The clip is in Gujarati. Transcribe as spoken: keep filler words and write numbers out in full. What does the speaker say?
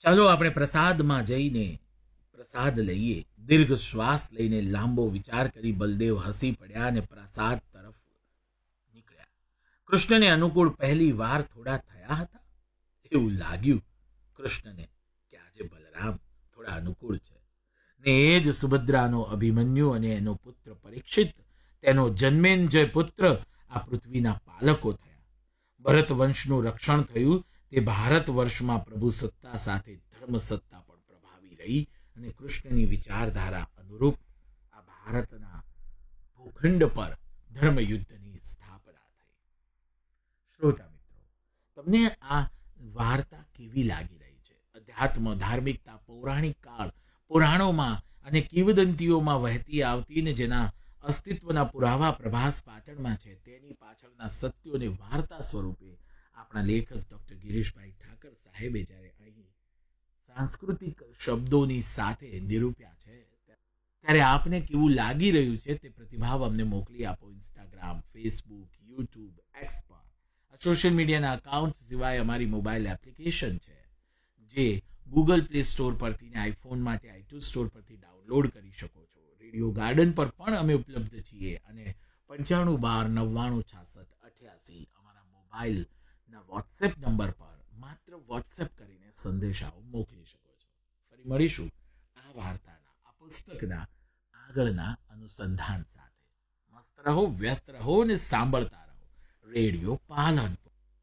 ચાલો આપણે પ્રસાદમાં જઈને પ્રસાદ લઈએ. દીર્ઘ શ્વાસ લઈને લાંબો વિચાર કરી બલદેવ હસી પડ્યા અને પ્રસાદ તરફ નીકળ્યા. કૃષ્ણને અનુકૂળ પહેલી વાર થોડા થયા હતા. એવું લાગ્યું કૃષ્ણને કે આજે બલરામ થોડા અનુકૂળ છે. ને એ જ સુભદ્રાનો અભિમન્યુ અને એનો પુત્ર પરીક્ષિત, તેનો જન્મેન્જય પુત્ર આ પૃથ્વીના પાલકો થયા. ભરત વંશનું રક્ષણ થયું. તે ભારત વર્ષમાં પ્રભુ સત્તા સાથે ધર્મ સત્તા પણ પ્રભાવી રહી અને કૃષ્ણની વિચારધારા અનુરૂપ આ ભારતના ભૂખંડ પર ધર્મયુદ્ધની સ્થાપના થઈ. શ્રોતા મિત્રો, તમને આ વાર્તા કેવી લાગી રહી છે? અધ્યાત્મ, ધાર્મિકતા, પૌરાણિક કાળ, પુરાણોમાં અને કિંવદંતીઓમાં વહેતી આવતી ને જેના અસ્તિત્વના પુરાવા પ્રભાસ પાટણમાં છે, તેની પાછળના સત્યોને વાર્તા સ્વરૂપે આપણા લેખક ડૉક્ટર ગિરીશભાઈ ઠાકર સાહેબે જ્યારે અહીં સાંસ્કૃતિક શબ્દોની સાથે નિરૂપ્યા છે, ત્યારે આપને કેવું લાગી રહ્યું છે તે પ્રતિભાવ અમને મોકલી આપો. ઇન્સ્ટાગ્રામ, ફેસબુક, યુટ્યુબ, એક્સ પર સોશિયલ મીડિયાના અકાઉન્ટ સિવાય અમારી મોબાઈલ એપ્લિકેશન છે, જે ગૂગલ પ્લે સ્ટોર પરથી ને આઈફોન માટે આઈટ્યુન સ્ટોર પરથી ડાઉનલોડ કરી શકો છો. રેડિયો ગાર્ડન પર પણ અમે ઉપલબ્ધ છીએ અને પંચાણું બાર નવ્વાણું છાસઠ અઠ્યાસી અમારા મોબાઈલના વોટ્સએપ નંબર પર માત્ર વોટ્સએપ કરીને સંદેશાઓ મોકલી શકો છો. ફરી મળીશું આ વાર્તાના, આ પુસ્તકના આગળના અનુસંધાન સાથે. મસ્ત રહો, વ્યસ્ત રહો અને સાંભળતા રહો રેડિયો પાલનપુર.